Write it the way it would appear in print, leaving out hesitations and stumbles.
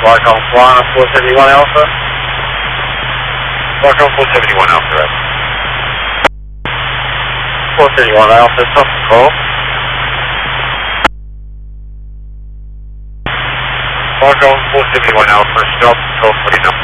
Squawk on Swan, 471 Alpha. Squawk on 471 Alpha, right. 471 Alpha, stop the call. Squawk on 471 Alpha, stop, call 49.